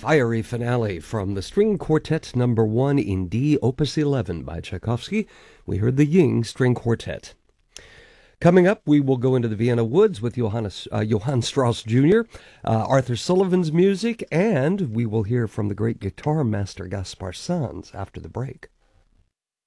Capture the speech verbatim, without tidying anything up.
fiery finale from the String Quartet number one in D, Opus eleven by Tchaikovsky. We heard the Ying String Quartet. Coming up, we will go into the Vienna Woods with Johannes, uh, Johann Strauss Junior, uh, Arthur Sullivan's music, and we will hear from the great guitar master Gaspar Sanz after the break.